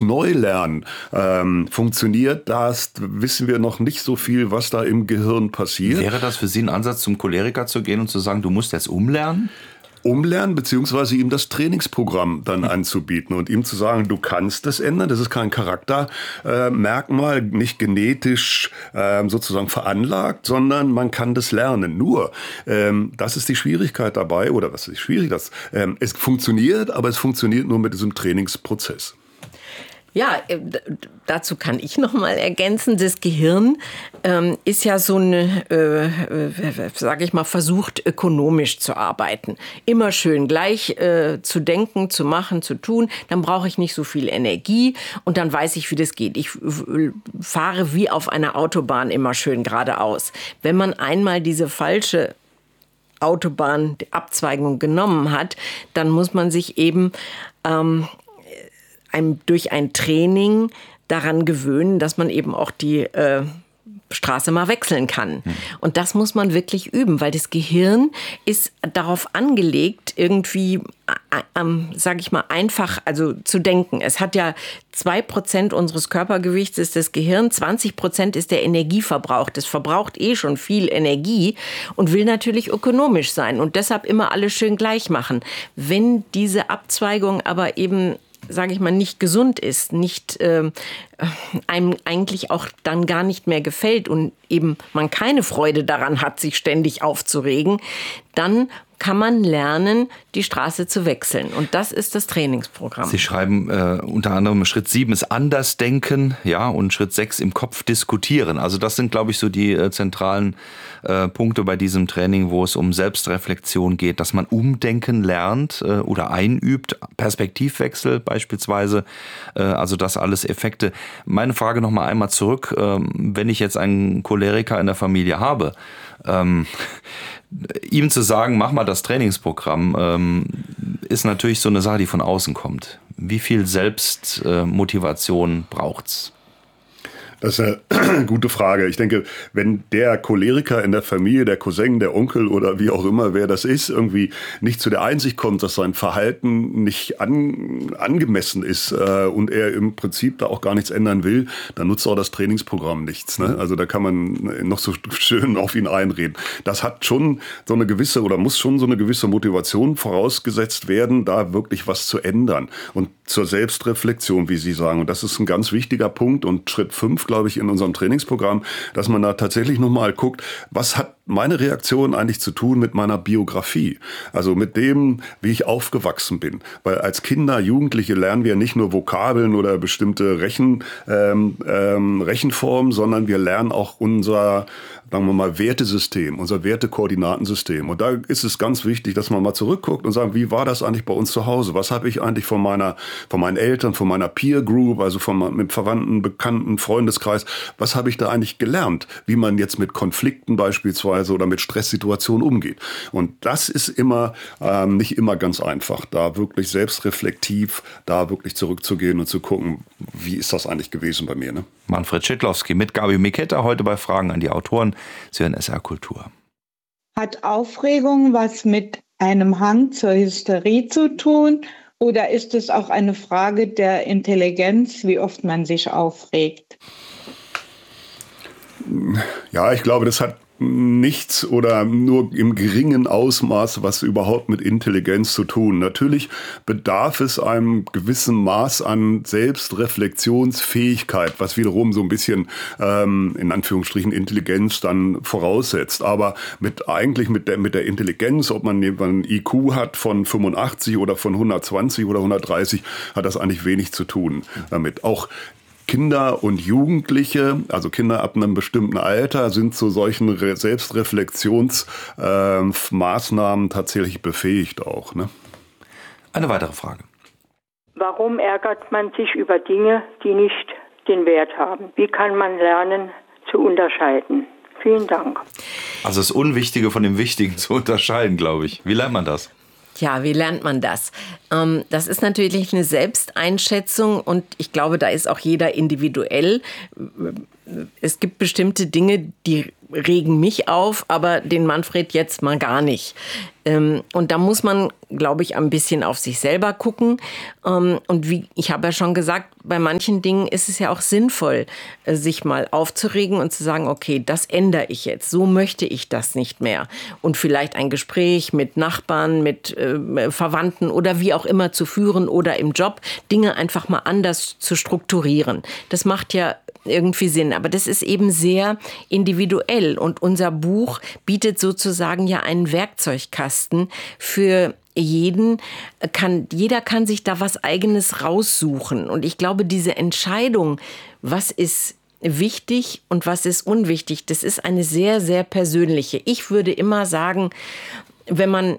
Neulernen funktioniert, das wissen wir noch nicht so viel, was da im Gehirn passiert. Wäre das für Sie ein Ansatz, zum Choleriker zu gehen und zu sagen, du musst jetzt umlernen? Umlernen, beziehungsweise ihm das Trainingsprogramm dann anzubieten und ihm zu sagen, du kannst das ändern, das ist kein Charaktermerkmal, nicht genetisch sozusagen veranlagt, sondern man kann das lernen. Nur, das ist die Schwierigkeit dabei, oder was ist schwierig, es funktioniert, aber es funktioniert nur mit diesem Trainingsprozess. Ja, dazu kann ich noch mal ergänzen, das Gehirn ist ja so eine, sage ich mal, versucht ökonomisch zu arbeiten. Immer schön gleich zu denken, zu machen, zu tun. Dann brauche ich nicht so viel Energie und dann weiß ich, wie das geht. Ich fahre wie auf einer Autobahn immer schön geradeaus. Wenn man einmal diese falsche Autobahn, die Abzweigung genommen hat, dann muss man sich eben durch ein Training daran gewöhnen, dass man eben auch die Straße mal wechseln kann. Und das muss man wirklich üben, weil das Gehirn ist darauf angelegt, irgendwie, sage ich mal, einfach zu denken. Es hat ja 2% unseres Körpergewichts ist das Gehirn, 20% ist der Energieverbrauch. Das verbraucht schon viel Energie und will natürlich ökonomisch sein und deshalb immer alles schön gleich machen. Wenn diese Abzweigung aber eben, sage ich mal, nicht gesund ist, nicht einem eigentlich auch dann gar nicht mehr gefällt und eben man keine Freude daran hat, sich ständig aufzuregen, dann kann man lernen, die Straße zu wechseln. Und das ist das Trainingsprogramm. Sie schreiben unter anderem, Schritt 7 ist Andersdenken, ja, und Schritt 6 im Kopf diskutieren. Also das sind, glaube ich, so die zentralen Punkte bei diesem Training, wo es um Selbstreflexion geht, dass man umdenken lernt oder einübt, Perspektivwechsel beispielsweise, also das alles Effekte. Meine Frage noch mal einmal zurück, wenn ich jetzt einen Choleriker in der Familie habe, ihm zu sagen, mach mal das Trainingsprogramm, ist natürlich so eine Sache, die von außen kommt. Wie viel Selbstmotivation braucht's? Das ist eine gute Frage. Ich denke, wenn der Choleriker in der Familie, der Cousin, der Onkel oder wie auch immer, wer das ist, irgendwie nicht zu der Einsicht kommt, dass sein Verhalten nicht angemessen ist und er im Prinzip da auch gar nichts ändern will, dann nutzt auch das Trainingsprogramm nichts. Ne? Also da kann man noch so schön auf ihn einreden. Das hat schon so eine gewisse oder muss schon so eine gewisse Motivation vorausgesetzt werden, da wirklich was zu ändern. Und zur Selbstreflexion, wie Sie sagen. Und das ist ein ganz wichtiger Punkt. Und Schritt 5, glaube ich, in unserem Trainingsprogramm, dass man da tatsächlich nochmal guckt, was hat meine Reaktion eigentlich zu tun mit meiner Biografie? Also mit dem, wie ich aufgewachsen bin. Weil als Kinder, Jugendliche lernen wir nicht nur Vokabeln oder bestimmte Rechenformen, sondern wir lernen auch unser, sagen wir mal, Wertesystem, unser Wertekoordinatensystem. Und da ist es ganz wichtig, dass man mal zurückguckt und sagt, wie war das eigentlich bei uns zu Hause? Was habe ich eigentlich von meinen Eltern, von meiner Peer Group, also mit Verwandten, Bekannten, Freundeskreis, was habe ich da eigentlich gelernt? Wie man jetzt mit Konflikten beispielsweise oder mit Stresssituationen umgeht. Und das ist immer nicht immer ganz einfach, da wirklich selbstreflektiv, da wirklich zurückzugehen und zu gucken, wie ist das eigentlich gewesen bei mir, ne? Manfred Schidlowski mit Gabi Miketta heute bei Fragen an die Autoren. Sie hören SR Kultur. Hat Aufregung was mit einem Hang zur Hysterie zu tun? Oder ist es auch eine Frage der Intelligenz, wie oft man sich aufregt? Ja, ich glaube, das hat nichts oder nur im geringen Ausmaß was überhaupt mit Intelligenz zu tun. Natürlich bedarf es einem gewissen Maß an Selbstreflexionsfähigkeit, was wiederum so ein bisschen in Anführungsstrichen Intelligenz dann voraussetzt. Aber mit der Intelligenz, ob man einen IQ hat von 85 oder von 120 oder 130, hat das eigentlich wenig zu tun damit. Auch Kinder und Jugendliche, also Kinder ab einem bestimmten Alter, sind zu solchen Selbstreflexionsmaßnahmen tatsächlich befähigt auch. Ne? Eine weitere Frage. Warum ärgert man sich über Dinge, die nicht den Wert haben? Wie kann man lernen zu unterscheiden? Vielen Dank. Also das Unwichtige von dem Wichtigen zu unterscheiden, glaube ich. Wie lernt man das? Ja, wie lernt man das? Das ist natürlich eine Selbsteinschätzung und ich glaube, da ist auch jeder individuell. Es gibt bestimmte Dinge, die regen mich auf, aber den Manfred jetzt mal gar nicht. Und da muss man, glaube ich, ein bisschen auf sich selber gucken. Und wie ich habe ja schon gesagt, bei manchen Dingen ist es ja auch sinnvoll, sich mal aufzuregen und zu sagen, okay, das ändere ich jetzt. So möchte ich das nicht mehr. Und vielleicht ein Gespräch mit Nachbarn, mit Verwandten oder wie auch immer zu führen oder im Job, Dinge einfach mal anders zu strukturieren. Das macht ja irgendwie Sinn. Aber das ist eben sehr individuell. Und unser Buch bietet sozusagen ja einen Werkzeugkasten für jeden. Jeder kann sich da was Eigenes raussuchen. Und ich glaube, diese Entscheidung, was ist wichtig und was ist unwichtig, das ist eine sehr, sehr persönliche. Ich würde immer sagen, wenn man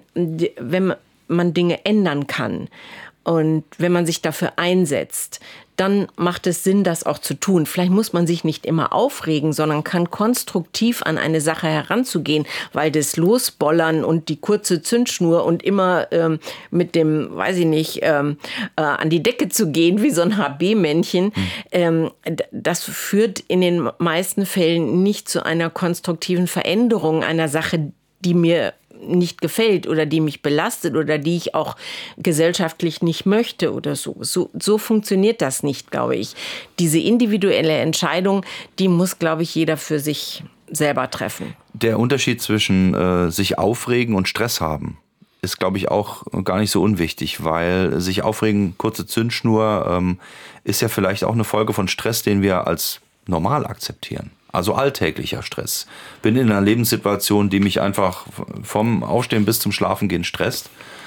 Dinge ändern kann und wenn man sich dafür einsetzt, dann macht es Sinn, das auch zu tun. Vielleicht muss man sich nicht immer aufregen, sondern kann konstruktiv an eine Sache heranzugehen, weil das Losbollern und die kurze Zündschnur und immer mit dem, weiß ich nicht, an die Decke zu gehen wie so ein HB-Männchen, das führt in den meisten Fällen nicht zu einer konstruktiven Veränderung einer Sache, die mir nicht gefällt oder die mich belastet oder die ich auch gesellschaftlich nicht möchte oder so. So funktioniert das nicht, glaube ich. Diese individuelle Entscheidung, die muss, glaube ich, jeder für sich selber treffen. Der Unterschied zwischen sich aufregen und Stress haben ist, glaube ich, auch gar nicht so unwichtig, weil sich aufregen, kurze Zündschnur, ist ja vielleicht auch eine Folge von Stress, den wir als normal akzeptieren. Also alltäglicher Stress. Bin in einer Lebenssituation, die mich einfach vom Aufstehen bis zum Schlafengehen stresst.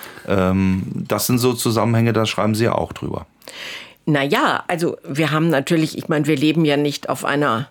Das sind so Zusammenhänge, da schreiben Sie ja auch drüber. Naja, also wir haben natürlich, ich meine, wir leben ja nicht auf einer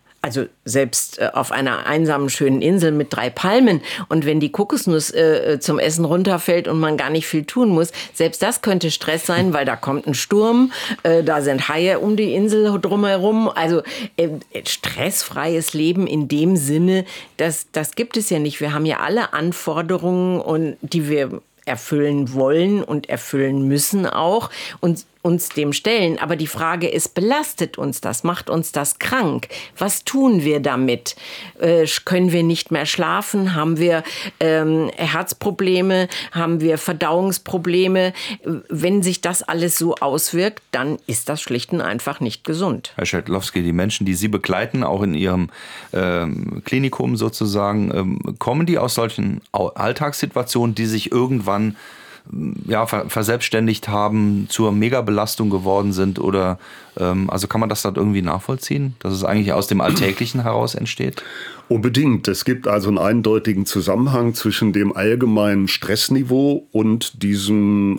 einsamen, schönen Insel mit 3 Palmen. Und wenn die Kokosnuss zum Essen runterfällt und man gar nicht viel tun muss, selbst das könnte Stress sein, weil da kommt ein Sturm, da sind Haie um die Insel drumherum. Also stressfreies Leben in dem Sinne, das gibt es ja nicht. Wir haben ja alle Anforderungen, die wir erfüllen wollen und erfüllen müssen auch und uns dem stellen. Aber die Frage ist, belastet uns das? Macht uns das krank? Was tun wir damit? Können wir nicht mehr schlafen? Haben wir Herzprobleme? Haben wir Verdauungsprobleme? Wenn sich das alles so auswirkt, dann ist das schlicht und einfach nicht gesund. Herr Schädlowski, die Menschen, die Sie begleiten, auch in Ihrem Klinikum sozusagen, kommen die aus solchen Alltagssituationen, die sich irgendwann verselbstständigt haben, zur Megabelastung geworden sind oder also kann man das dann irgendwie nachvollziehen, dass es eigentlich aus dem Alltäglichen heraus entsteht? Unbedingt. Es gibt also einen eindeutigen Zusammenhang zwischen dem allgemeinen Stressniveau und diesem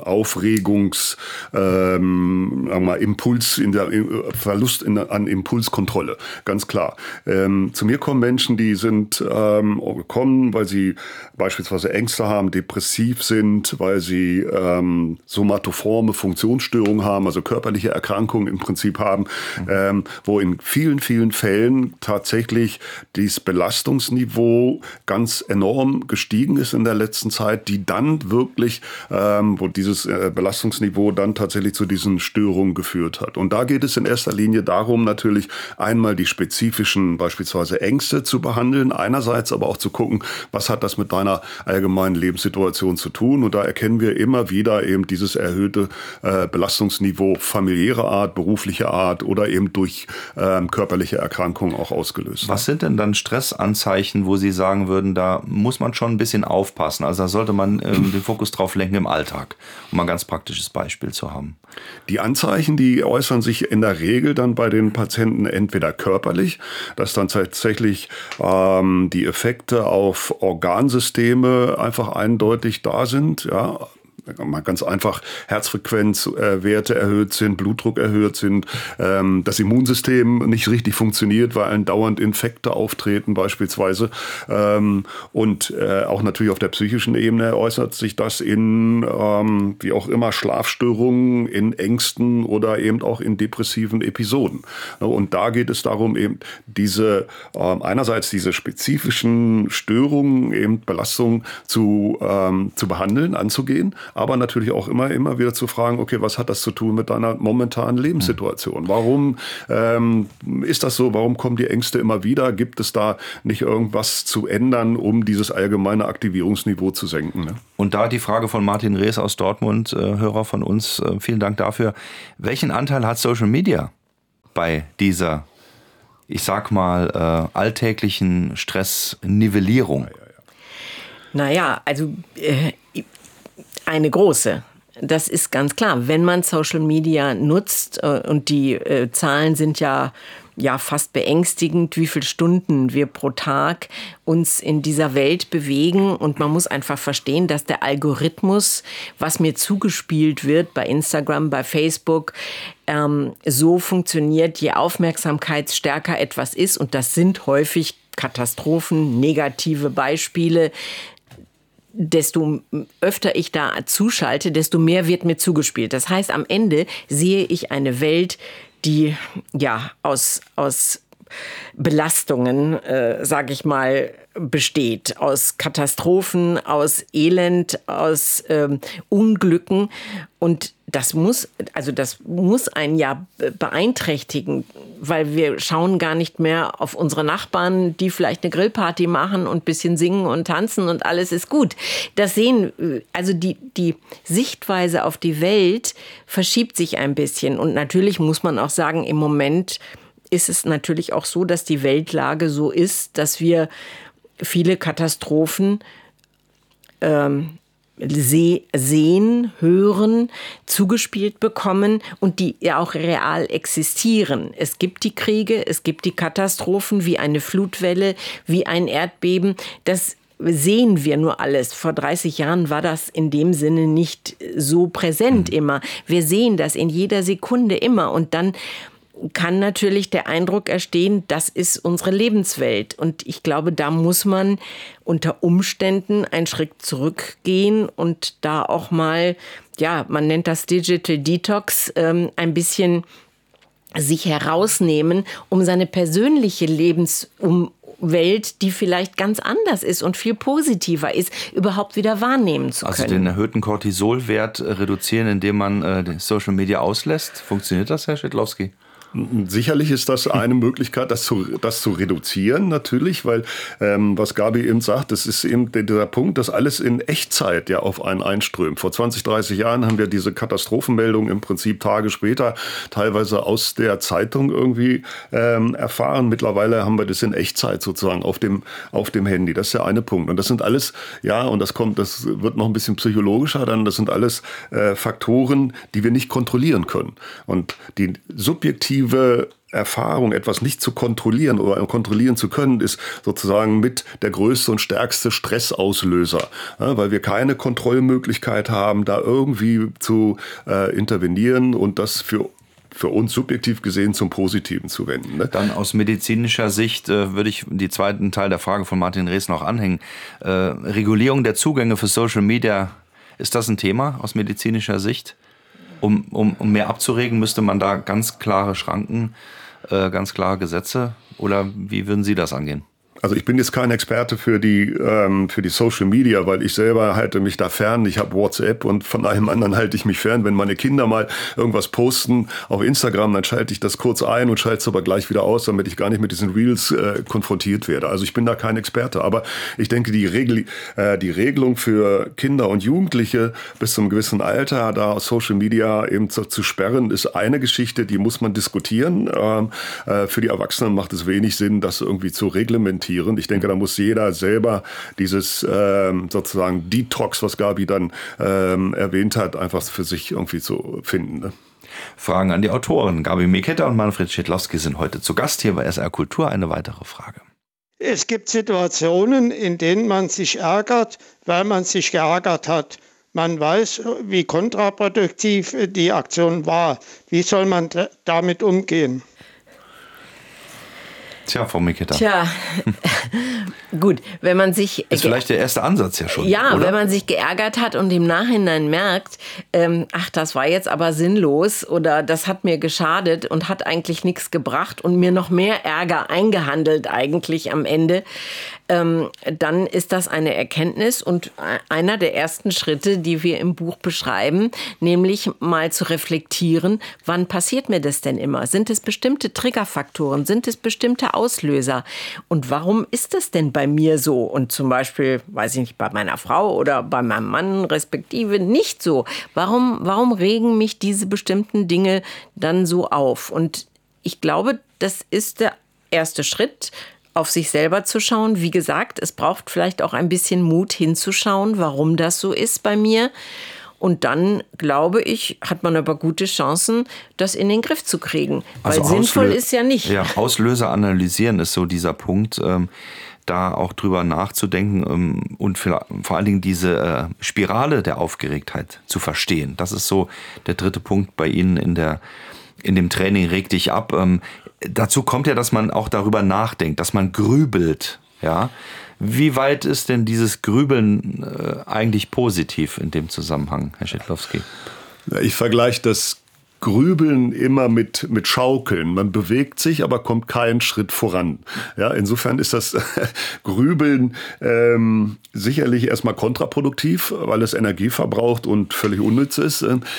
Impuls Verlust an Impulskontrolle. Ganz klar. Zu mir kommen Menschen, die sind gekommen, weil sie beispielsweise Ängste haben, depressiv sind, weil sie somatoforme Funktionsstörungen haben, also körperliche Erkrankungen im Prinzip haben, wo in vielen, vielen Fällen tatsächlich dieses Belastungsniveau ganz enorm gestiegen ist in der letzten Zeit, die dann wirklich, wo dieses Belastungsniveau dann tatsächlich zu diesen Störungen geführt hat. Und da geht es in erster Linie darum, natürlich einmal die spezifischen beispielsweise Ängste zu behandeln, einerseits aber auch zu gucken, was hat das mit deiner allgemeinen Lebenssituation zu tun. Und da erkennen wir immer wieder eben dieses erhöhte Belastungsniveau familiärer Art, beruflicher Art oder eben durch körperliche Erkrankungen auch ausgelöst. Was sind denn dann Stressanzeichen, wo Sie sagen würden, da muss man schon ein bisschen aufpassen? Also da sollte man den Fokus drauf lenken im Alltag, um ein ganz praktisches Beispiel zu haben. Die Anzeichen, die äußern sich in der Regel dann bei den Patienten entweder körperlich, dass dann tatsächlich die Effekte auf Organsysteme einfach eindeutig da sind, ja. Mal ganz einfach Herzfrequenzwerte erhöht sind, Blutdruck erhöht sind, das Immunsystem nicht richtig funktioniert, weil dauernd Infekte auftreten beispielsweise. Und auch natürlich auf der psychischen Ebene äußert sich das in, wie auch immer, Schlafstörungen, in Ängsten oder eben auch in depressiven Episoden. Und da geht es darum, eben einerseits diese spezifischen Störungen, eben Belastungen zu behandeln, anzugehen. aber natürlich auch immer wieder zu fragen, okay, was hat das zu tun mit deiner momentanen Lebenssituation? Warum ist das so? Warum kommen die Ängste immer wieder? Gibt es da nicht irgendwas zu ändern, um dieses allgemeine Aktivierungsniveau zu senken? Ne? Und da die Frage von Martin Rees aus Dortmund, Hörer von uns, vielen Dank dafür. Welchen Anteil hat Social Media bei dieser, ich sag mal, alltäglichen Stressnivellierung? Naja, also eine große. Das ist ganz klar. Wenn man Social Media nutzt, und die Zahlen sind ja fast beängstigend, wie viele Stunden wir pro Tag uns in dieser Welt bewegen. Und man muss einfach verstehen, dass der Algorithmus, was mir zugespielt wird bei Instagram, bei Facebook, so funktioniert, je aufmerksamkeitsstärker etwas ist. Und das sind häufig Katastrophen, negative Beispiele. Desto öfter ich da zuschalte, desto mehr wird mir zugespielt. Das heißt, am Ende sehe ich eine Welt, die aus Belastungen, sage ich mal, besteht. Aus Katastrophen, aus Elend, aus Unglücken. Und das muss einen ja beeinträchtigen, weil wir schauen gar nicht mehr auf unsere Nachbarn, die vielleicht eine Grillparty machen und ein bisschen singen und tanzen und alles ist gut. Das sehen, also die Sichtweise auf die Welt verschiebt sich ein bisschen. Und natürlich muss man auch sagen, im Moment ist es natürlich auch so, dass die Weltlage so ist, dass wir viele Katastrophen sehen, hören, zugespielt bekommen und die ja auch real existieren. Es gibt die Kriege, es gibt die Katastrophen wie eine Flutwelle, wie ein Erdbeben. Das sehen wir nur alles. Vor 30 Jahren war das in dem Sinne nicht so präsent immer. Wir sehen das in jeder Sekunde immer und dann kann natürlich der Eindruck entstehen, das ist unsere Lebenswelt. Und ich glaube, da muss man unter Umständen einen Schritt zurückgehen und da auch mal, man nennt das Digital Detox, ein bisschen sich herausnehmen, um seine persönliche Lebenswelt, die vielleicht ganz anders ist und viel positiver ist, überhaupt wieder wahrnehmen zu können. Also den erhöhten Cortisolwert reduzieren, indem man Social Media auslässt. Funktioniert das, Herr Schidlowski? Sicherlich ist das eine Möglichkeit, das zu reduzieren, natürlich, weil was Gabi eben sagt, das ist eben der Punkt, dass alles in Echtzeit auf einen einströmt. Vor 20, 30 Jahren haben wir diese Katastrophenmeldung im Prinzip Tage später teilweise aus der Zeitung irgendwie erfahren. Mittlerweile haben wir das in Echtzeit sozusagen auf dem Handy. Das ist der eine Punkt. Und das sind alles, und das wird noch ein bisschen psychologischer dann, das sind alles Faktoren, die wir nicht kontrollieren können. Und die subjektive Erfahrung, etwas nicht zu kontrollieren oder kontrollieren zu können, ist sozusagen mit der größte und stärkste Stressauslöser, weil wir keine Kontrollmöglichkeit haben, da irgendwie zu intervenieren und das für uns subjektiv gesehen zum Positiven zu wenden. Ne? Dann aus medizinischer Sicht würde ich die zweiten Teil der Frage von Martin Rees noch anhängen. Regulierung der Zugänge für Social Media, ist das ein Thema aus medizinischer Sicht? Um mehr abzuregen, müsste man da ganz klare Schranken, ganz klare Gesetze, oder wie würden Sie das angehen? Also ich bin jetzt kein Experte für die Social Media, weil ich selber halte mich da fern. Ich habe WhatsApp und von allem anderen halte ich mich fern. Wenn meine Kinder mal irgendwas posten auf Instagram, dann schalte ich das kurz ein und schalte es aber gleich wieder aus, damit ich gar nicht mit diesen Reels konfrontiert werde. Also ich bin da kein Experte. Aber ich denke, die Regelung für Kinder und Jugendliche bis zu einem gewissen Alter, da aus Social Media eben zu sperren, ist eine Geschichte, die muss man diskutieren. Für die Erwachsenen macht es wenig Sinn, das irgendwie zu reglementieren. Ich denke, da muss jeder selber dieses sozusagen Detox, was Gabi dann erwähnt hat, einfach für sich irgendwie zu finden. Ne? Fragen an die Autoren. Gabi Meketa und Manfred Schidlowski sind heute zu Gast hier bei SR Kultur. Eine weitere Frage. Es gibt Situationen, in denen man sich ärgert, weil man sich geärgert hat. Man weiß, wie kontraproduktiv die Aktion war. Wie soll man damit umgehen? Tja, Frau Meketa. Gut, wenn man sich... Ist vielleicht der erste Ansatz ja schon, ja, oder? Wenn man sich geärgert hat und im Nachhinein merkt, das war jetzt aber sinnlos oder das hat mir geschadet und hat eigentlich nichts gebracht und mir noch mehr Ärger eingehandelt eigentlich am Ende, dann ist das eine Erkenntnis und einer der ersten Schritte, die wir im Buch beschreiben, nämlich mal zu reflektieren, wann passiert mir das denn immer? Sind es bestimmte Triggerfaktoren? Sind es bestimmte Auslöser? Und warum ist das denn bei mir so? Und zum Beispiel, weiß ich nicht, bei meiner Frau oder bei meinem Mann respektive nicht so. Warum regen mich diese bestimmten Dinge dann so auf? Und ich glaube, das ist der erste Schritt, auf sich selber zu schauen. Wie gesagt, es braucht vielleicht auch ein bisschen Mut hinzuschauen, warum das so ist bei mir. Und dann, glaube ich, hat man aber gute Chancen, das in den Griff zu kriegen. Weil also sinnvoll ist ja nicht. Ja, Auslöser analysieren ist so dieser Punkt, da auch drüber nachzudenken und vor allen Dingen diese Spirale der Aufgeregtheit zu verstehen. Das ist so der dritte Punkt bei Ihnen in dem Training Reg dich ab. Dazu kommt ja, dass man auch darüber nachdenkt, dass man grübelt. Ja? Wie weit ist denn dieses Grübeln eigentlich positiv in dem Zusammenhang, Herr Schidlowski? Ich vergleiche das Grübeln immer mit Schaukeln. Man bewegt sich, aber kommt keinen Schritt voran. Ja, insofern ist das Grübeln sicherlich erstmal kontraproduktiv, weil es Energie verbraucht und völlig unnütz ist.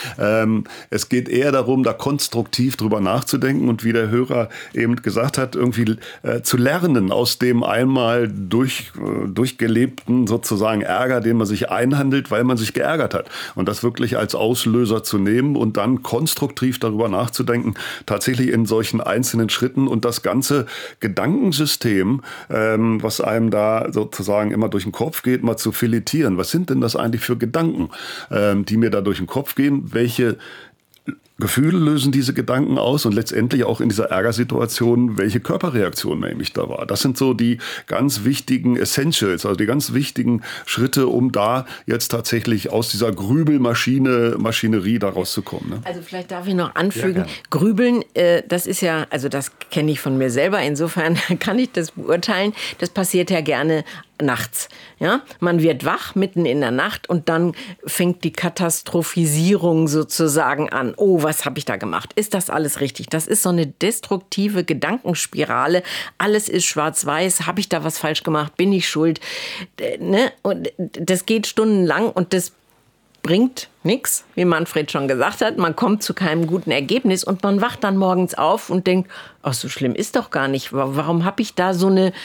Es geht eher darum, da konstruktiv drüber nachzudenken und wie der Hörer eben gesagt hat, irgendwie zu lernen aus dem einmal durchgelebten sozusagen Ärger, den man sich einhandelt, weil man sich geärgert hat. Und das wirklich als Auslöser zu nehmen und dann konstruktiv darüber nachzudenken, tatsächlich in solchen einzelnen Schritten und das ganze Gedankensystem, was einem da sozusagen immer durch den Kopf geht, mal zu filetieren. Was sind denn das eigentlich für Gedanken, die mir da durch den Kopf gehen? Welche Gefühle lösen diese Gedanken aus und letztendlich auch in dieser Ärgersituation, welche Körperreaktion nämlich da war. Das sind so die ganz wichtigen Essentials, also die ganz wichtigen Schritte, um da jetzt tatsächlich aus dieser Maschinerie da rauszukommen. Ne? Also vielleicht darf ich noch anfügen, ja, Grübeln, das ist ja, also das kenne ich von mir selber, insofern kann ich das beurteilen, das passiert ja gerne nachts. Ja? Man wird wach mitten in der Nacht und dann fängt die Katastrophisierung sozusagen an. Oh, was habe ich da gemacht? Ist das alles richtig? Das ist so eine destruktive Gedankenspirale. Alles ist schwarz-weiß. Habe ich da was falsch gemacht? Bin ich schuld? Ne? Und das geht stundenlang und das bringt nichts, wie Manfred schon gesagt hat. Man kommt zu keinem guten Ergebnis und man wacht dann morgens auf und denkt, ach, so schlimm ist doch gar nicht. Warum habe ich da so eine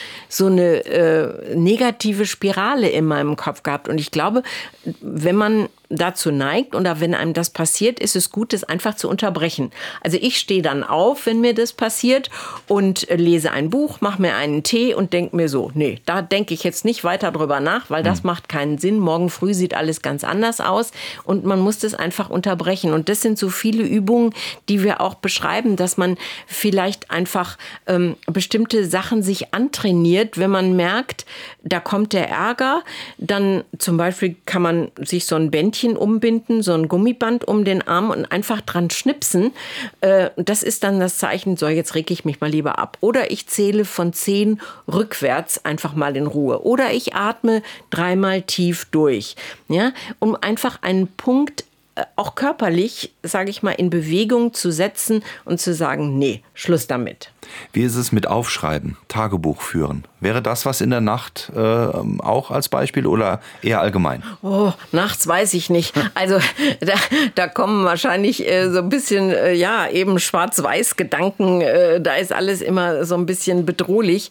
negative Spirale in meinem Kopf gehabt? Und ich glaube, wenn man dazu neigt oder wenn einem das passiert, ist es gut, das einfach zu unterbrechen. Also ich stehe dann auf, wenn mir das passiert und lese ein Buch, mache mir einen Tee und denke mir so, nee, da denke ich jetzt nicht weiter drüber nach, weil das macht keinen Sinn. Morgen früh sieht alles ganz anders aus und man muss das einfach unterbrechen. Und das sind so viele Übungen, die wir auch beschreiben, dass man vielleicht einfach bestimmte Sachen sich antrainiert, wenn man merkt, da kommt der Ärger, dann zum Beispiel kann man sich so ein Bändchen umbinden, so ein Gummiband um den Arm und einfach dran schnipsen. Das ist dann das Zeichen, so jetzt reg ich mich mal lieber ab. Oder ich zähle von 10 rückwärts einfach mal in Ruhe. Oder ich atme 3-mal tief durch. Ja, um einfach einen Punkt auch körperlich, sage ich mal, in Bewegung zu setzen und zu sagen, nee, Schluss damit. Wie ist es mit Aufschreiben, Tagebuch führen? Wäre das was in der Nacht auch als Beispiel oder eher allgemein? Oh, nachts weiß ich nicht. Also da kommen wahrscheinlich so ein bisschen, eben Schwarz-Weiß-Gedanken. Da ist alles immer so ein bisschen bedrohlich.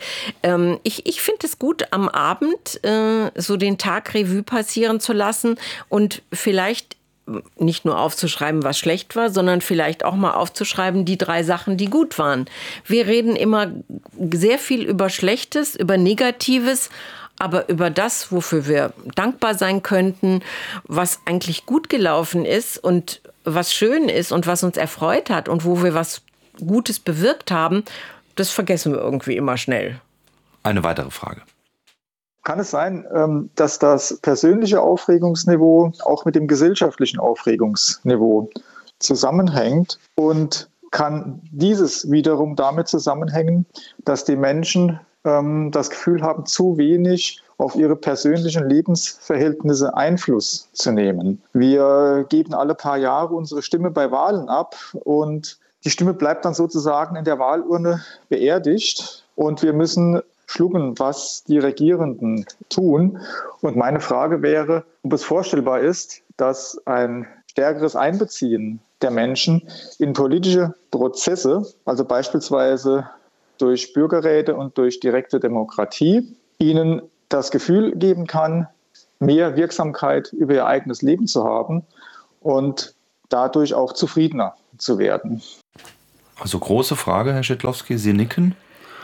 Ich finde es gut, am Abend so den Tag Revue passieren zu lassen und vielleicht nicht nur aufzuschreiben, was schlecht war, sondern vielleicht auch mal aufzuschreiben, die 3 Sachen, die gut waren. Wir reden immer sehr viel über Schlechtes, über Negatives, aber über das, wofür wir dankbar sein könnten, was eigentlich gut gelaufen ist und was schön ist und was uns erfreut hat und wo wir was Gutes bewirkt haben, das vergessen wir irgendwie immer schnell. Eine weitere Frage. Kann es sein, dass das persönliche Aufregungsniveau auch mit dem gesellschaftlichen Aufregungsniveau zusammenhängt? Und kann dieses wiederum damit zusammenhängen, dass die Menschen das Gefühl haben, zu wenig auf ihre persönlichen Lebensverhältnisse Einfluss zu nehmen? Wir geben alle paar Jahre unsere Stimme bei Wahlen ab und die Stimme bleibt dann sozusagen in der Wahlurne beerdigt und wir müssen schlucken, was die Regierenden tun. Und meine Frage wäre, ob es vorstellbar ist, dass ein stärkeres Einbeziehen der Menschen in politische Prozesse, also beispielsweise durch Bürgerräte und durch direkte Demokratie, ihnen das Gefühl geben kann, mehr Wirksamkeit über ihr eigenes Leben zu haben und dadurch auch zufriedener zu werden. Also große Frage, Herr Schidlowski, Sie nicken?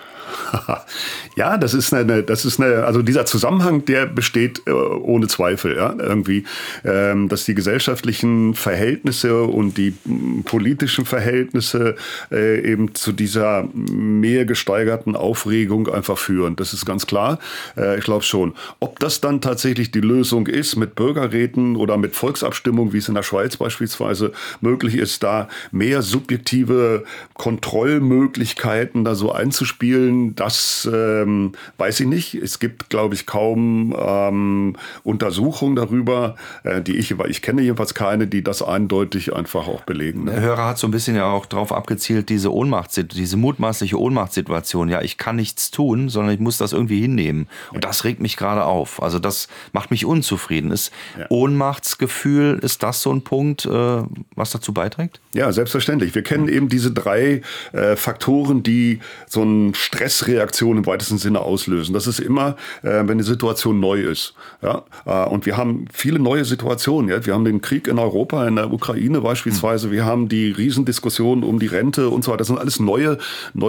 Ja, also dieser Zusammenhang, der besteht ohne Zweifel, ja, irgendwie, dass die gesellschaftlichen Verhältnisse und die politischen Verhältnisse eben zu dieser mehr gesteigerten Aufregung einfach führen. Das ist ganz klar. Ich glaube schon. Ob das dann tatsächlich die Lösung ist mit Bürgerräten oder mit Volksabstimmung, wie es in der Schweiz beispielsweise möglich ist, da mehr subjektive Kontrollmöglichkeiten da so einzuspielen, das weiß ich nicht. Es gibt, glaube ich, kaum Untersuchungen darüber, ich kenne jedenfalls keine, die das eindeutig einfach auch belegen. Ne? Der Hörer hat so ein bisschen ja auch drauf abgezielt, diese mutmaßliche Ohnmachtssituation. Ja, ich kann nichts tun, sondern ich muss das irgendwie hinnehmen. Und das regt mich gerade auf. Also das macht mich unzufrieden. Ohnmachtsgefühl, ist das so ein Punkt, was dazu beiträgt? Ja, selbstverständlich. Wir kennen eben diese 3 Faktoren, die so eine Stressreaktion im weitesten Sinne auslösen. Das ist immer, wenn eine Situation neu ist. Ja? Und wir haben viele neue Situationen. Ja? Wir haben den Krieg in Europa, in der Ukraine beispielsweise. Wir haben die Riesendiskussion um die Rente und so weiter. Das sind alles neue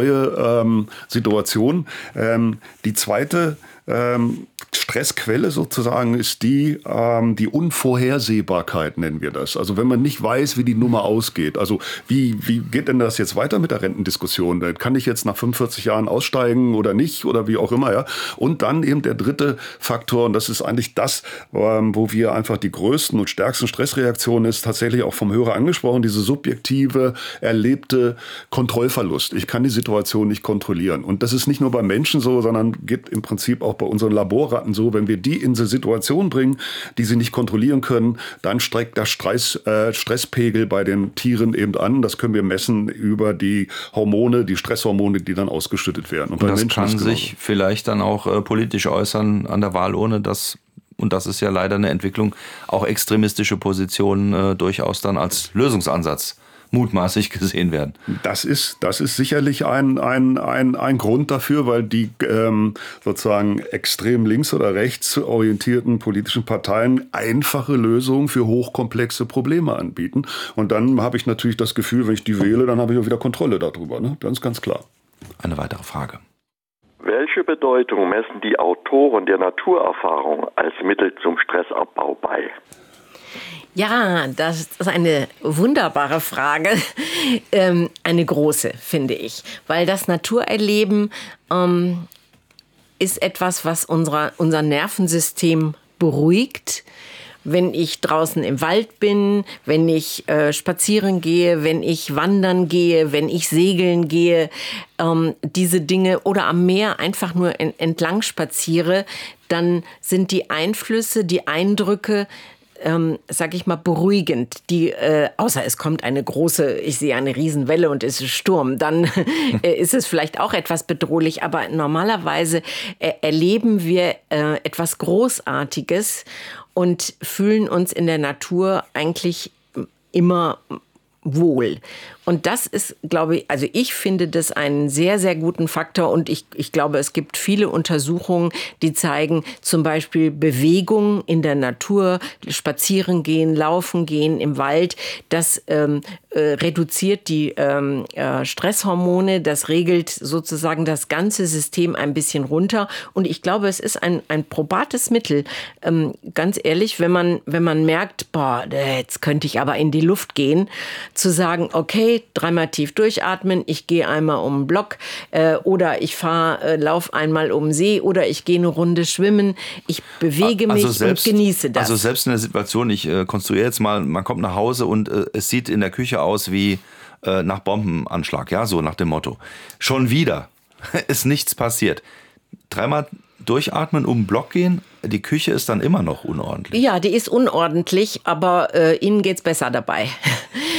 Situationen. Die zweite Stressquelle sozusagen ist die Unvorhersehbarkeit, nennen wir das. Also wenn man nicht weiß, wie die Nummer ausgeht. Also wie geht denn das jetzt weiter mit der Rentendiskussion? Kann ich jetzt nach 45 Jahren aussteigen oder nicht oder wie auch immer, ja? Und dann eben der dritte Faktor, und das ist eigentlich das, wo wir einfach die größten und stärksten Stressreaktionen ist, tatsächlich auch vom Hörer angesprochen, diese subjektive, erlebte Kontrollverlust. Ich kann die Situation nicht kontrollieren. Und das ist nicht nur bei Menschen so, sondern geht im Prinzip auch bei unseren Laborratten so. Wenn wir die in eine Situation bringen, die sie nicht kontrollieren können, dann steigt der Stresspegel bei den Tieren eben an. Das können wir messen über die Hormone, die Stresshormone, die dann ausgeschüttet werden. Und das kann sich vielleicht dann auch politisch äußern an der Wahlurne, und das ist ja leider eine Entwicklung, auch extremistische Positionen durchaus dann als Lösungsansatz mutmaßlich gesehen werden. Das ist sicherlich ein Grund dafür, weil die sozusagen extrem links oder rechts orientierten politischen Parteien einfache Lösungen für hochkomplexe Probleme anbieten. Und dann habe ich natürlich das Gefühl, wenn ich die wähle, dann habe ich auch wieder Kontrolle darüber. Ne? Ganz klar. Eine weitere Frage. Welche Bedeutung messen die Autoren der Naturerfahrung als Mittel zum Stressabbau bei? Ja, das ist eine wunderbare Frage. Eine große, finde ich. Weil das Naturerleben ist etwas, was unser Nervensystem beruhigt. Wenn ich draußen im Wald bin, wenn ich spazieren gehe, wenn ich wandern gehe, wenn ich segeln gehe, diese Dinge oder am Meer einfach nur entlang spaziere, dann sind die Einflüsse, die Eindrücke, sag ich mal, beruhigend. Außer es kommt ich sehe eine Riesenwelle und es ist Sturm, dann ist es vielleicht auch etwas bedrohlich. Aber normalerweise erleben wir etwas Großartiges und fühlen uns in der Natur eigentlich immer wohl. Und das ist, glaube ich, also ich finde das einen sehr, sehr guten Faktor und ich glaube, es gibt viele Untersuchungen, die zeigen zum Beispiel Bewegung in der Natur, spazieren gehen, laufen gehen im Wald, das reduziert die Stresshormone, das regelt sozusagen das ganze System ein bisschen runter und ich glaube, es ist ein probates Mittel. Ganz ehrlich, wenn man merkt, jetzt könnte ich aber in die Luft gehen, zu sagen, okay, 3-mal tief durchatmen, ich gehe einmal um den Block oder ich laufe einmal um den See oder ich gehe eine Runde schwimmen. Ich bewege mich und genieße das. Also selbst in der Situation, ich konstruiere jetzt mal, man kommt nach Hause und es sieht in der Küche aus wie nach Bombenanschlag, ja, so nach dem Motto. Schon wieder ist nichts passiert. 3-mal durchatmen, um den Block gehen, die Küche ist dann immer noch unordentlich. Ja, die ist unordentlich, aber Ihnen geht's besser dabei.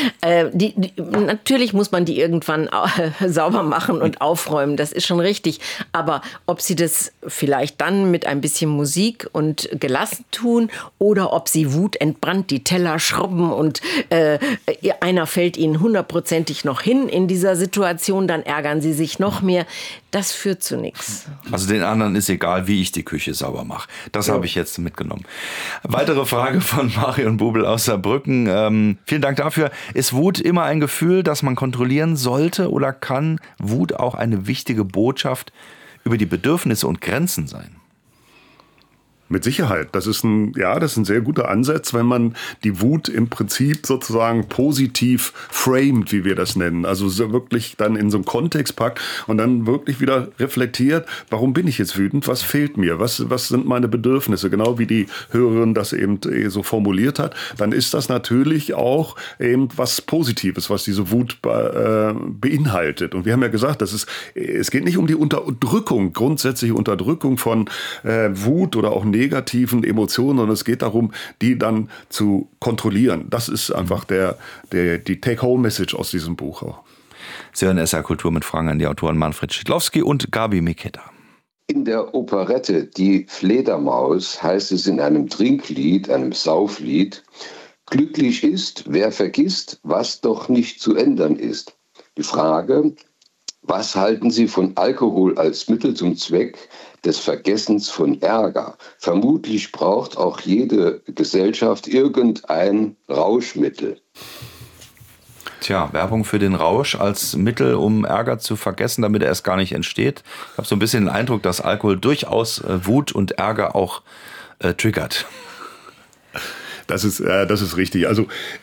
Natürlich muss man die irgendwann sauber machen und aufräumen, das ist schon richtig. Aber ob sie das vielleicht dann mit ein bisschen Musik und gelassen tun oder ob sie wutentbrannt die Teller schrubben und einer fällt ihnen hundertprozentig noch hin in dieser Situation, dann ärgern sie sich noch mehr. Das führt zu nichts. Also den anderen ist egal, wie ich die Küche sauber mache. Das habe ich jetzt mitgenommen. Weitere Frage von Marion Bubel aus Saarbrücken. Vielen Dank dafür. Ist Wut immer ein Gefühl, das man kontrollieren sollte, oder kann Wut auch eine wichtige Botschaft über die Bedürfnisse und Grenzen sein? Mit Sicherheit. Das ist ein sehr guter Ansatz, wenn man die Wut im Prinzip sozusagen positiv framed, wie wir das nennen. Also so wirklich dann in so einen Kontext packt und dann wirklich wieder reflektiert, warum bin ich jetzt wütend? Was fehlt mir? Was sind meine Bedürfnisse? Genau wie die Hörerin das eben so formuliert hat. Dann ist das natürlich auch eben was Positives, was diese Wut beinhaltet. Und wir haben ja gesagt, es geht nicht um die Unterdrückung, grundsätzliche Unterdrückung von Wut oder auch negativen Emotionen, sondern es geht darum, die dann zu kontrollieren. Das ist einfach die Take-Home-Message aus diesem Buch auch. Sie hören SR Kultur mit Fragen an die Autoren Manfred Schidlowski und Gabi Miketa. In der Operette Die Fledermaus heißt es in einem Trinklied, einem Sauflied: Glücklich ist, wer vergisst, was doch nicht zu ändern ist. Die Frage: Was halten Sie von Alkohol als Mittel zum Zweck des Vergessens von Ärger? Vermutlich braucht auch jede Gesellschaft irgendein Rauschmittel. Tja, Werbung für den Rausch als Mittel, um Ärger zu vergessen, damit er erst gar nicht entsteht. Ich habe so ein bisschen den Eindruck, dass Alkohol durchaus Wut und Ärger auch triggert. Das ist richtig. Also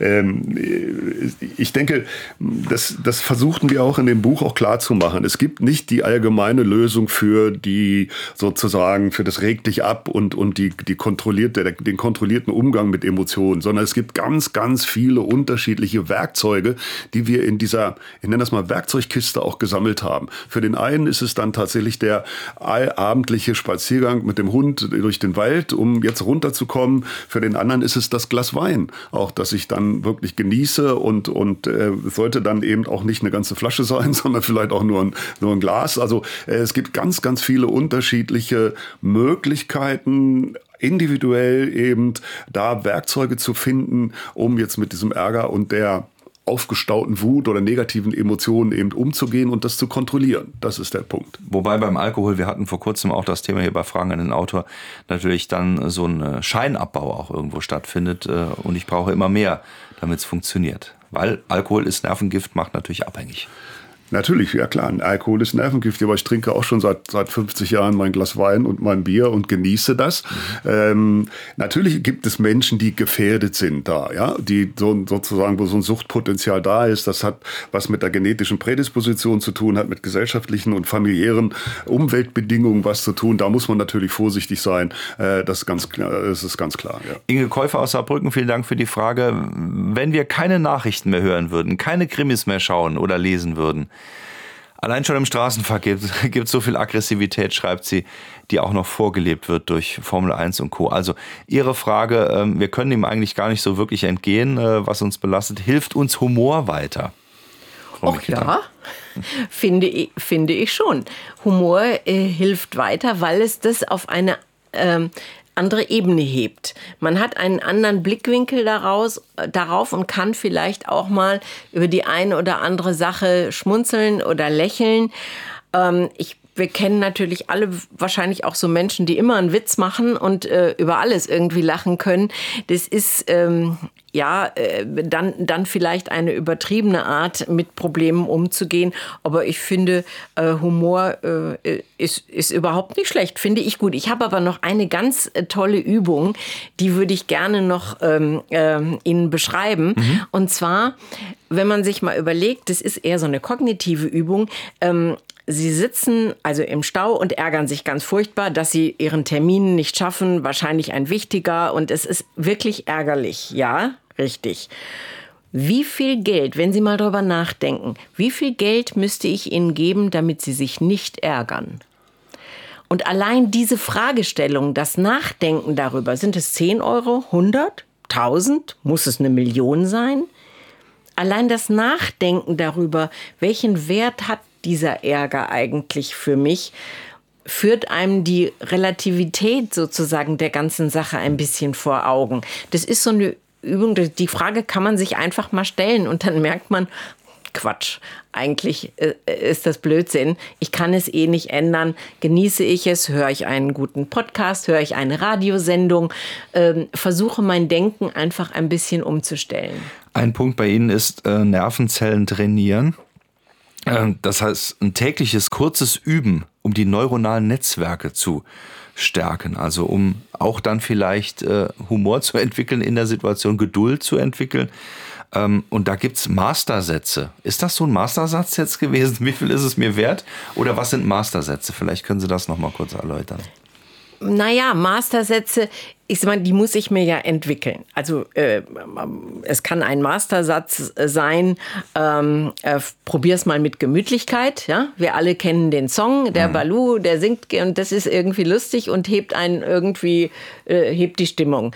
ich denke, das versuchten wir auch in dem Buch auch klar zu machen. Es gibt nicht die allgemeine Lösung für die sozusagen für das reg dich ab und den kontrollierten Umgang mit Emotionen, sondern es gibt ganz, ganz viele unterschiedliche Werkzeuge, die wir in dieser, ich nenne das mal Werkzeugkiste, auch gesammelt haben. Für den einen ist es dann tatsächlich der abendliche Spaziergang mit dem Hund durch den Wald, um jetzt runterzukommen. Für den anderen ist es das Glas Wein, auch das ich dann wirklich genieße und sollte dann eben auch nicht eine ganze Flasche sein, sondern vielleicht auch nur ein Glas. Also es gibt ganz, ganz viele unterschiedliche Möglichkeiten, individuell eben da Werkzeuge zu finden, um jetzt mit diesem Ärger und der aufgestauten Wut oder negativen Emotionen eben umzugehen und das zu kontrollieren. Das ist der Punkt. Wobei beim Alkohol, wir hatten vor kurzem auch das Thema hier bei Fragen an den Autor, natürlich dann so ein Scheinabbau auch irgendwo stattfindet und ich brauche immer mehr, damit es funktioniert. Weil Alkohol ist Nervengift, macht natürlich abhängig. Natürlich, ja klar, Alkohol ist Nervengift, aber ich trinke auch schon seit 50 Jahren mein Glas Wein und mein Bier und genieße das. Natürlich gibt es Menschen, die gefährdet sind da, ja, die sozusagen, wo so ein Suchtpotenzial da ist. Das hat was mit der genetischen Prädisposition zu tun, hat mit gesellschaftlichen und familiären Umweltbedingungen was zu tun. Da muss man natürlich vorsichtig sein. Das ist ganz klar. Ja. Inge Käufer aus Saarbrücken, vielen Dank für die Frage. Wenn wir keine Nachrichten mehr hören würden, keine Krimis mehr schauen oder lesen würden, allein schon im Straßenverkehr gibt es so viel Aggressivität, schreibt sie, die auch noch vorgelebt wird durch Formel 1 und Co. Also Ihre Frage, wir können ihm eigentlich gar nicht so wirklich entgehen, was uns belastet. Hilft uns Humor weiter? Och ja, finde ich schon. Humor hilft weiter, weil es das auf eine andere Ebene hebt. Man hat einen anderen Blickwinkel darauf und kann vielleicht auch mal über die eine oder andere Sache schmunzeln oder lächeln. Wir kennen natürlich alle wahrscheinlich auch so Menschen, die immer einen Witz machen und über alles irgendwie lachen können. Das ist dann vielleicht eine übertriebene Art, mit Problemen umzugehen. Aber ich finde, Humor ist überhaupt nicht schlecht, finde ich gut. Ich habe aber noch eine ganz tolle Übung, die würde ich gerne noch Ihnen beschreiben. Und zwar, wenn man sich mal überlegt, das ist eher so eine kognitive Übung. Sie sitzen also im Stau und ärgern sich ganz furchtbar, dass sie ihren Termin nicht schaffen, wahrscheinlich ein wichtiger, und es ist wirklich ärgerlich. Ja, richtig. Wie viel Geld, wenn Sie mal drüber nachdenken, wie viel Geld müsste ich Ihnen geben, damit Sie sich nicht ärgern? Und allein diese Fragestellung, das Nachdenken darüber, sind es 10 Euro, 100, 1000, muss es 1 Million sein? allein das Nachdenken darüber, welchen Wert hat dieser Ärger eigentlich für mich, führt einem die Relativität sozusagen der ganzen Sache ein bisschen vor Augen. Das ist so eine Übung, die Frage kann man sich einfach mal stellen und dann merkt man, Quatsch, eigentlich ist das Blödsinn. Ich kann es eh nicht ändern. Genieße ich es, höre ich einen guten Podcast, höre ich eine Radiosendung, versuche mein Denken einfach ein bisschen umzustellen. Ein Punkt bei Ihnen ist Nervenzellen trainieren. Das heißt, ein tägliches, kurzes Üben, um die neuronalen Netzwerke zu stärken. Also um auch dann vielleicht Humor zu entwickeln in der Situation, Geduld zu entwickeln. Und da gibt's Mastersätze. Ist das so ein Mastersatz jetzt gewesen? Wie viel ist es mir wert? Oder was sind Mastersätze? Vielleicht können Sie das noch mal kurz erläutern. Naja, Mastersätze, ich meine, die muss ich mir ja entwickeln. Also es kann ein Mastersatz sein, probier's mal mit Gemütlichkeit. Ja? Wir alle kennen den Song, der Baloo, der singt und das ist irgendwie lustig und hebt einen irgendwie, hebt die Stimmung.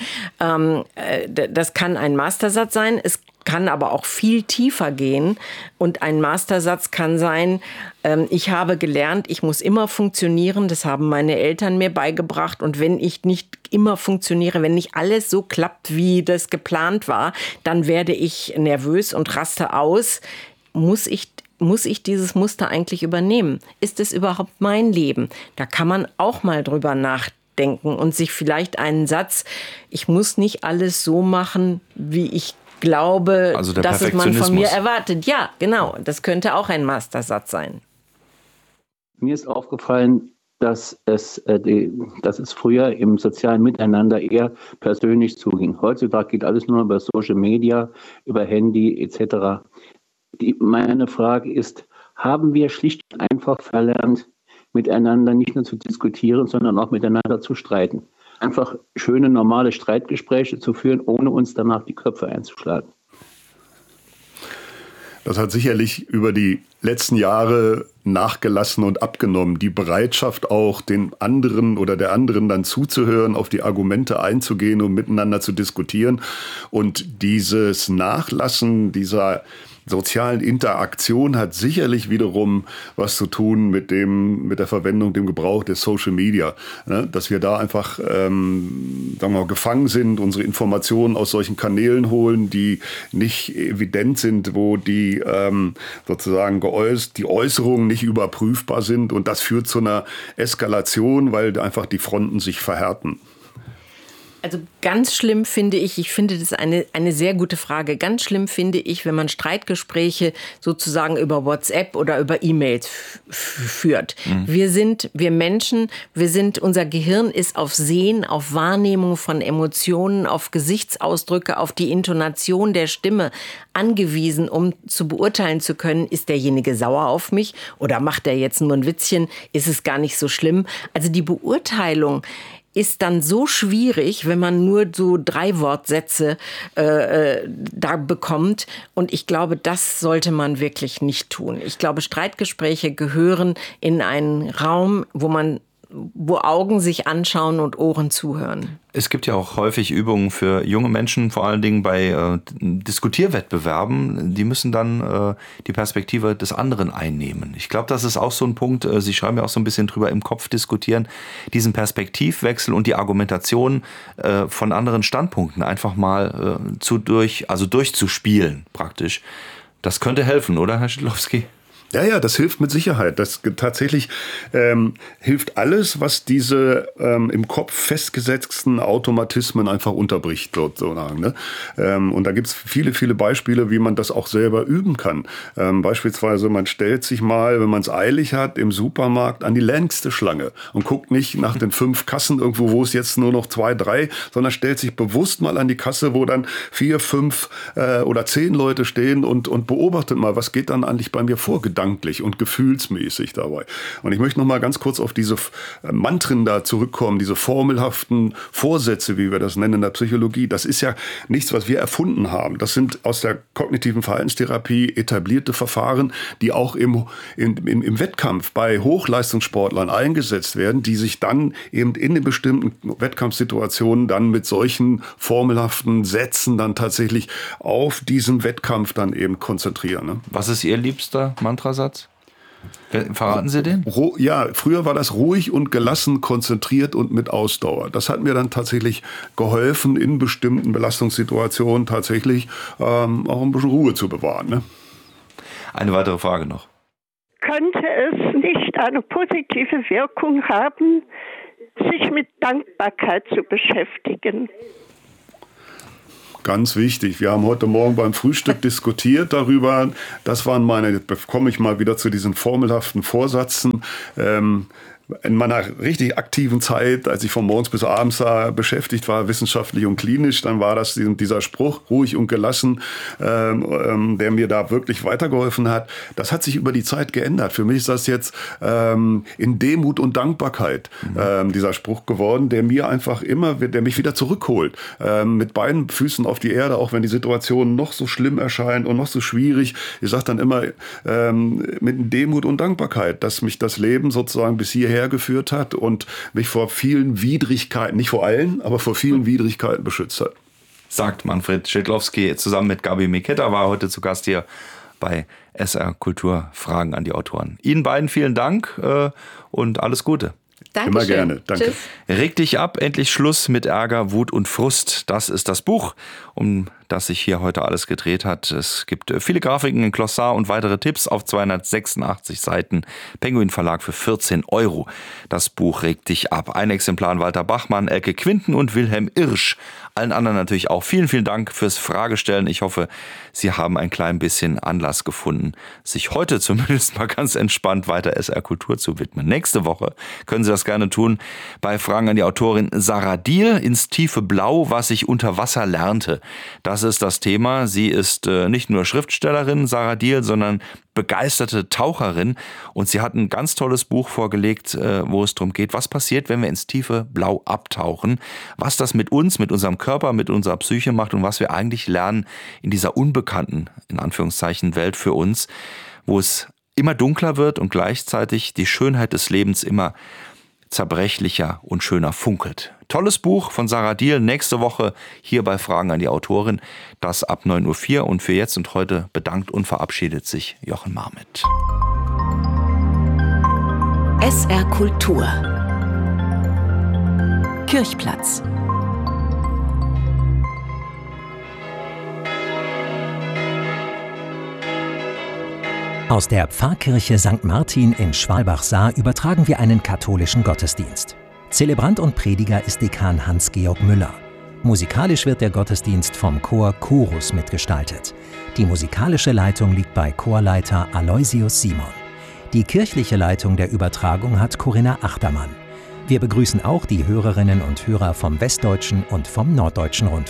Das kann ein Mastersatz sein. Es kann aber auch viel tiefer gehen. Und ein Mastersatz kann sein, ich habe gelernt, ich muss immer funktionieren. Das haben meine Eltern mir beigebracht. Und wenn ich nicht immer funktioniere, wenn nicht alles so klappt, wie das geplant war, dann werde ich nervös und raste aus. Muss ich dieses Muster eigentlich übernehmen? Ist es überhaupt mein Leben? Da kann man auch mal drüber nachdenken und sich vielleicht einen Satz, ich muss nicht alles so machen, wie ich glaube, also dass es man von mir erwartet. Ja, genau. Das könnte auch ein Mastersatz sein. Mir ist aufgefallen, dass es früher im sozialen Miteinander eher persönlich zuging. Heutzutage geht alles nur über Social Media, über Handy etc. Meine Frage ist, haben wir schlicht und einfach verlernt, miteinander nicht nur zu diskutieren, sondern auch miteinander zu streiten? Einfach schöne, normale Streitgespräche zu führen, ohne uns danach die Köpfe einzuschlagen. Das hat sicherlich über die letzten Jahre nachgelassen und abgenommen. Die Bereitschaft auch, den anderen oder der anderen dann zuzuhören, auf die Argumente einzugehen und miteinander zu diskutieren. Und dieses Nachlassen dieser sozialen Interaktion hat sicherlich wiederum was zu tun mit der Verwendung, dem Gebrauch der Social Media. Ne? Dass wir da einfach sagen wir mal, gefangen sind, unsere Informationen aus solchen Kanälen holen, die nicht evident sind, wo die sozusagen die Äußerungen nicht überprüfbar sind. Und das führt zu einer Eskalation, weil einfach die Fronten sich verhärten. Also ganz schlimm finde ich finde das eine sehr gute Frage, ganz schlimm finde ich, wenn man Streitgespräche sozusagen über WhatsApp oder über E-Mails führt. Wir Menschen, unser Gehirn ist auf Sehen, auf Wahrnehmung von Emotionen, auf Gesichtsausdrücke, auf die Intonation der Stimme angewiesen, um zu beurteilen zu können, ist derjenige sauer auf mich oder macht er jetzt nur ein Witzchen, ist es gar nicht so schlimm. Also die Beurteilung ist dann so schwierig, wenn man nur so 3 Wortsätze da bekommt. Und ich glaube, das sollte man wirklich nicht tun. Ich glaube, Streitgespräche gehören in einen Raum, wo Augen sich anschauen und Ohren zuhören. Es gibt ja auch häufig Übungen für junge Menschen, vor allen Dingen bei Diskutierwettbewerben. Die müssen dann die Perspektive des anderen einnehmen. Ich glaube, das ist auch so ein Punkt, Sie schreiben ja auch so ein bisschen drüber, im Kopf diskutieren, diesen Perspektivwechsel und die Argumentation von anderen Standpunkten einfach mal durchzuspielen praktisch. Das könnte helfen, oder, Herr Schidlowski? Ja, das hilft mit Sicherheit. Das tatsächlich hilft alles, was diese im Kopf festgesetzten Automatismen einfach unterbricht, sozusagen. Ne? Und da gibt's viele, viele Beispiele, wie man das auch selber üben kann. Beispielsweise, man stellt sich mal, wenn man es eilig hat, im Supermarkt an die längste Schlange und guckt nicht nach den 5 Kassen irgendwo, wo es jetzt nur noch 2, 3, sondern stellt sich bewusst mal an die Kasse, wo dann 4, 5 oder 10 Leute stehen und beobachtet mal, was geht dann eigentlich bei mir vor, gedanklich und gefühlsmäßig dabei. Und ich möchte noch mal ganz kurz auf diese Mantren da zurückkommen, diese formelhaften Vorsätze, wie wir das nennen in der Psychologie. Das ist ja nichts, was wir erfunden haben. Das sind aus der kognitiven Verhaltenstherapie etablierte Verfahren, die auch im Wettkampf bei Hochleistungssportlern eingesetzt werden, die sich dann eben in den bestimmten Wettkampfsituationen dann mit solchen formelhaften Sätzen dann tatsächlich auf diesen Wettkampf dann eben konzentrieren. Ne? Was ist Ihr liebster Mantrasatz? Verraten Sie den? Ja, früher war das ruhig und gelassen, konzentriert und mit Ausdauer. Das hat mir dann tatsächlich geholfen, in bestimmten Belastungssituationen tatsächlich auch ein bisschen Ruhe zu bewahren. Ne? Eine weitere Frage noch. Könnte es nicht eine positive Wirkung haben, sich mit Dankbarkeit zu beschäftigen? Ganz wichtig. Wir haben heute Morgen beim Frühstück diskutiert darüber. Das waren komme ich mal wieder zu diesen formelhaften Vorsätzen. In meiner richtig aktiven Zeit, als ich von morgens bis abends beschäftigt war, wissenschaftlich und klinisch, dann war das dieser Spruch, ruhig und gelassen, der mir da wirklich weitergeholfen hat. Das hat sich über die Zeit geändert. Für mich ist das jetzt in Demut und Dankbarkeit dieser Spruch geworden, der mir einfach der mich wieder zurückholt. Mit beiden Füßen auf die Erde, auch wenn die Situation noch so schlimm erscheint und noch so schwierig. Ich sage dann immer mit Demut und Dankbarkeit, dass mich das Leben sozusagen bis hierher geführt hat und mich vor vielen Widrigkeiten, nicht vor allen, aber vor vielen Widrigkeiten beschützt hat. Sagt Manfred Schidlowski zusammen mit Gabi Miketta, war heute zu Gast hier bei SR Kultur, Fragen an die Autoren. Ihnen beiden vielen Dank und alles Gute. Dankeschön. Immer gerne. Danke. Tschüss. Reg dich ab, endlich Schluss mit Ärger, Wut und Frust. Das ist das Buch, um das sich hier heute alles gedreht hat. Es gibt viele Grafiken, ein Glossar und weitere Tipps auf 286 Seiten. Penguin Verlag für 14 €. Das Buch Reg dich ab. Ein Exemplar an Walter Bachmann, Elke Quinten und Wilhelm Irsch. Allen anderen natürlich auch vielen, vielen Dank fürs Fragestellen. Ich hoffe, Sie haben ein klein bisschen Anlass gefunden, sich heute zumindest mal ganz entspannt weiter SR Kultur zu widmen. Nächste Woche können Sie das gerne tun bei Fragen an die Autorin Sarah Diehl, ins tiefe Blau, was ich unter Wasser lernte. Das ist das Thema. Sie ist nicht nur Schriftstellerin, Sarah Diehl, sondern begeisterte Taucherin. Und sie hat ein ganz tolles Buch vorgelegt, wo es darum geht, was passiert, wenn wir ins tiefe Blau abtauchen, was das mit uns, mit unserem Körper, mit unserer Psyche macht und was wir eigentlich lernen in dieser unbekannten, in Anführungszeichen, Welt für uns, wo es immer dunkler wird und gleichzeitig die Schönheit des Lebens immer zerbrechlicher und schöner funkelt. Tolles Buch von Sarah Diehl, nächste Woche hier bei Fragen an die Autorin. Das ab 9:04 Uhr und für jetzt und heute bedankt und verabschiedet sich Jochen Marmit. SR Kultur Kirchplatz. Aus der Pfarrkirche St. Martin in Schwalbach-Saar übertragen wir einen katholischen Gottesdienst. Zelebrant und Prediger ist Dekan Hans-Georg Müller. Musikalisch wird der Gottesdienst vom Chor Chorus mitgestaltet. Die musikalische Leitung liegt bei Chorleiter Aloysius Simon. Die kirchliche Leitung der Übertragung hat Corinna Achtermann. Wir begrüßen auch die Hörerinnen und Hörer vom Westdeutschen und vom Norddeutschen Rundfunk.